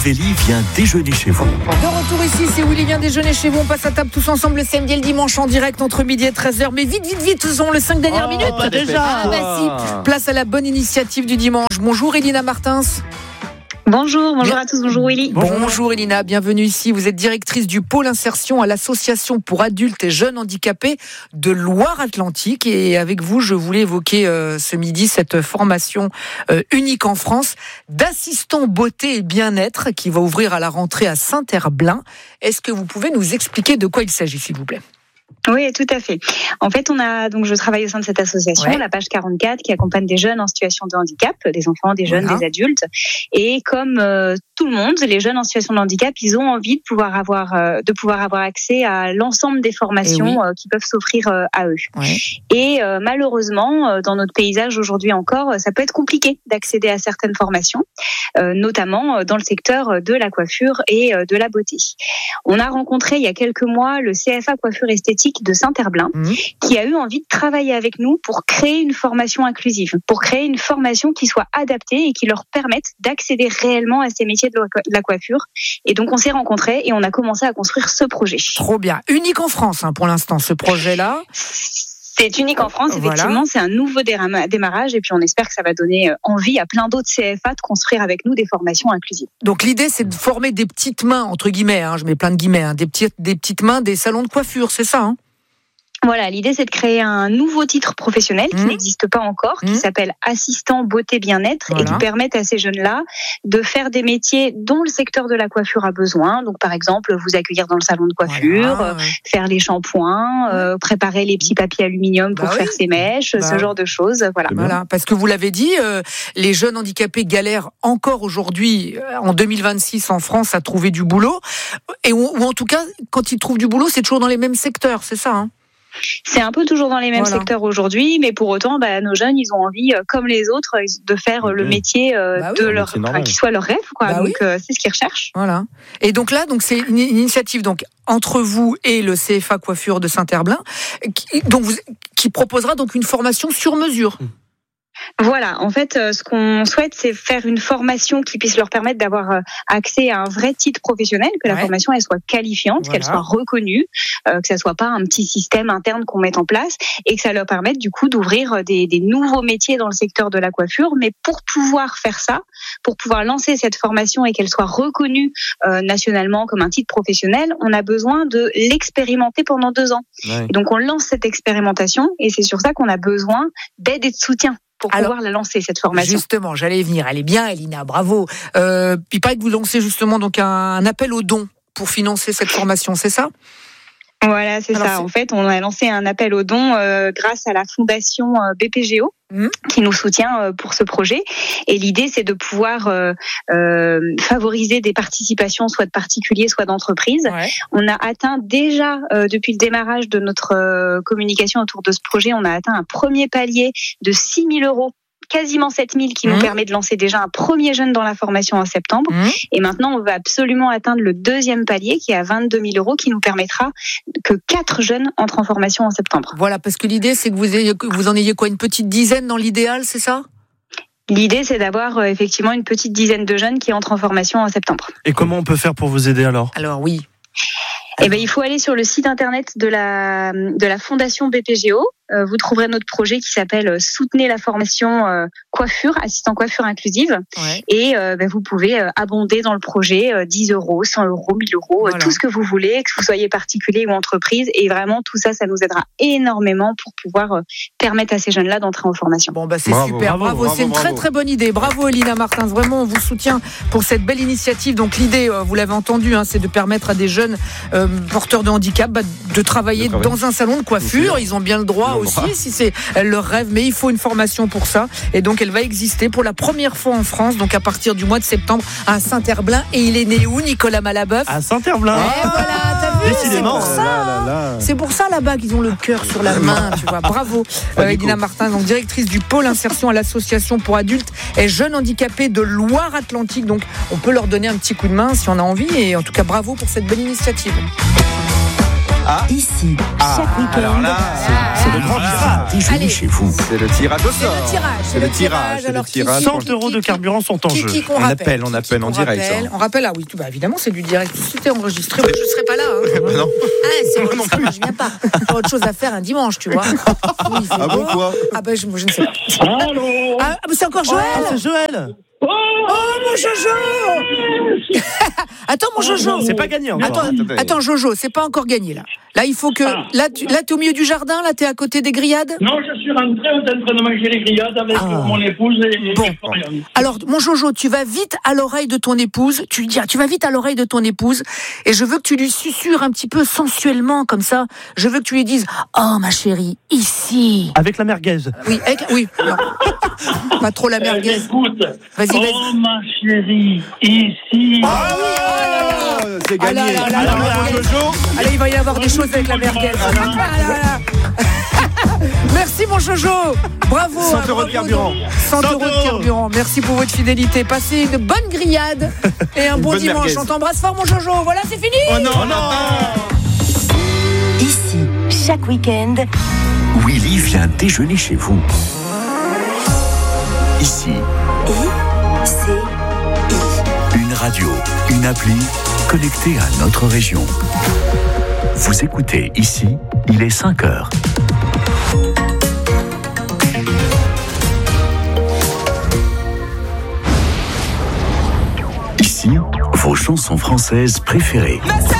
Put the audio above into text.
Willy vient déjeuner chez vous. De retour ici, c'est Willy vient déjeuner chez vous. On passe à table tous ensemble le samedi et le dimanche en direct entre midi et 13h. Mais vite, ce sont les 5 dernières minutes. Pas déjà. Si. Place à la bonne initiative du dimanche. Bonjour Elina Martins. Bonjour à tous, bonjour Willy. Bonjour Elina, bienvenue ici. Vous êtes directrice du pôle insertion à l'association pour adultes et jeunes handicapés de Loire-Atlantique. Et avec vous, je voulais évoquer ce midi cette formation unique en France d'assistant beauté et bien-être qui va ouvrir à la rentrée à Saint-Herblain. Est-ce que vous pouvez nous expliquer de quoi il s'agit, s'il vous plaît ? Oui, tout à fait. En fait, je travaille au sein de cette association, la page 44, qui accompagne des jeunes en situation de handicap, des enfants, des jeunes, des adultes. Et comme tout le monde, les jeunes en situation de handicap, ils ont envie de pouvoir avoir accès à l'ensemble des formations qui peuvent s'offrir à eux. Ouais. Et malheureusement, dans notre paysage aujourd'hui encore, ça peut être compliqué d'accéder à certaines formations, notamment dans le secteur de la coiffure et de la beauté. On a rencontré il y a quelques mois le CFA Coiffure Esthétique de Saint-Herblain, qui a eu envie de travailler avec nous pour créer une formation inclusive, pour créer une formation qui soit adaptée et qui leur permette d'accéder réellement à ces métiers de la coiffure. Et donc on s'est rencontrés et on a commencé à construire ce projet. Trop bien. Unique en France pour l'instant, ce projet-là. C'est unique en France, effectivement, c'est un nouveau démarrage et puis on espère que ça va donner envie à plein d'autres CFA de construire avec nous des formations inclusives. Donc l'idée c'est de former des petites mains, entre guillemets, je mets plein de guillemets, des petites mains, des salons de coiffure, c'est ça Voilà, l'idée c'est de créer un nouveau titre professionnel qui n'existe pas encore, qui s'appelle assistant beauté bien-être et qui permet à ces jeunes-là de faire des métiers dont le secteur de la coiffure a besoin. Donc par exemple, vous accueillir dans le salon de coiffure, faire les shampoings, préparer les petits papiers aluminium pour faire ses mèches, ce genre de choses. Voilà, parce que vous l'avez dit, les jeunes handicapés galèrent encore aujourd'hui, en 2026 en France, à trouver du boulot. Ou en tout cas, quand ils trouvent du boulot, c'est toujours dans les mêmes secteurs, c'est ça C'est un peu toujours dans les mêmes secteurs aujourd'hui, mais pour autant, nos jeunes, ils ont envie, comme les autres, de faire le métier qui soit leur rêve, Donc c'est ce qu'ils recherchent. Voilà. Et donc là, c'est une initiative entre vous et le CFA Coiffure de Saint-Herblain, qui proposera donc une formation sur mesure. Voilà, en fait, ce qu'on souhaite, c'est faire une formation qui puisse leur permettre d'avoir accès à un vrai titre professionnel, que la formation elle soit qualifiante, qu'elle soit reconnue, que ça soit pas un petit système interne qu'on met en place, et que ça leur permette du coup d'ouvrir des nouveaux métiers dans le secteur de la coiffure. Mais pour pouvoir faire ça, pour pouvoir lancer cette formation et qu'elle soit reconnue nationalement comme un titre professionnel, on a besoin de l'expérimenter pendant 2 ans. Ouais. Et donc on lance cette expérimentation, et c'est sur ça qu'on a besoin d'aide et de soutien pour pouvoir la lancer, cette formation. Justement, j'allais y venir. Elle est bien, Elina, bravo. Il paraît que vous lancez justement un appel aux dons pour financer cette formation, c'est ça ? Voilà, c'est ça. En fait, on a lancé un appel aux dons grâce à la fondation BPGO, qui nous soutient pour ce projet. Et l'idée, c'est de pouvoir favoriser des participations, soit de particuliers, soit d'entreprises. Ouais. On a atteint déjà, depuis le démarrage de notre communication autour de ce projet, on a atteint un premier palier de 6 000 €. Quasiment 7 000 qui nous permet de lancer déjà un premier jeune dans la formation en septembre. Et maintenant, on va absolument atteindre le deuxième palier qui est à 22 000 € qui nous permettra que 4 jeunes entrent en formation en septembre. Voilà, parce que l'idée, c'est que vous en ayez une petite dizaine dans l'idéal, c'est ça ? L'idée, c'est d'avoir effectivement une petite dizaine de jeunes qui entrent en formation en septembre. Et comment on peut faire pour vous aider alors ? Alors oui. Il faut aller sur le site internet de la fondation BPGO. Vous trouverez notre projet qui s'appelle Soutenez la formation coiffure, assistant coiffure inclusive. Ouais. Et vous pouvez abonder dans le projet 10 €, 100 €, 1 000 €, tout ce que vous voulez, que vous soyez particulier ou entreprise. Et vraiment, tout ça, ça nous aidera énormément pour pouvoir permettre à ces jeunes-là d'entrer en formation. Bon, c'est super, bravo. C'est une très très bonne idée. Bravo Elina Martins, vraiment, on vous soutient pour cette belle initiative. Donc l'idée, vous l'avez entendu, c'est de permettre à des jeunes porteurs de handicap de travailler dans un salon de coiffure. Ils ont bien le droit aussi, si c'est leur rêve, mais il faut une formation pour ça. Et donc elle va exister pour la première fois en France, donc à partir du mois de septembre à Saint-Herblain. Et il est né où, Nicolas Malaboeuf ? À Saint-Herblain. Et voilà, t'as vu ? Décidément. C'est pour ça. C'est pour ça là-bas qu'ils ont le cœur sur la main, tu vois. Bravo, Elina Martins, donc directrice du pôle insertion à l'association pour adultes et jeunes handicapés de Loire-Atlantique. Donc on peut leur donner un petit coup de main si on a envie. Et en tout cas, bravo pour cette belle initiative. Ici, chaque week-end. Alors là, c'est le grand tirage. Déjeuner chez vous. C'est le tirage au sort. C'est le tirage. C'est le tirage. 100 € de carburant sont en jeu. On appelle en direct. On rappelle, ah oui, évidemment, c'est du direct. C'était enregistré. Moi, je ne serai pas là. Bah non. C'est enregistré, je viens pas. J'ai autre chose à faire un dimanche, tu vois. Ah bon, quoi? Ah ben, je ne sais pas. Allô. Ah, mais c'est encore Joël. C'est Joël. Oh, mon Jojo. Attends, mon Jojo. C'est pas gagné encore. Attends, Jojo, c'est pas encore gagné, là. Là, il faut que... Là, t'es au milieu du jardin, là, t'es à côté des grillades? Non, je suis rentré, on est en train de manger les grillades avec mon épouse et Florian. Alors, mon Jojo, tu vas vite à l'oreille de ton épouse, tu vas vite à l'oreille de ton épouse, et je veux que tu lui susurres un petit peu sensuellement, comme ça. Je veux que tu lui dises, oh, ma chérie, ici. Avec la merguez. Oui, non. Pas trop la merguez. Écoute, Vas-y. oh, ma chérie, ici. C'est gagné. Allez, il va y avoir des choses avec la merguez. Merci, mon Jojo. Bravo. 100 € de carburant. 100 € de carburant. Merci pour votre fidélité. Passez une bonne grillade et un bon dimanche. merguez. On t'embrasse fort, mon Jojo. Voilà, c'est fini. Oh non. Ici, chaque week-end. Willy vient déjeuner chez vous. Ici, une radio, une appli connectée à notre région. Vous écoutez Ici, il est 5h. Ici, vos chansons françaises préférées.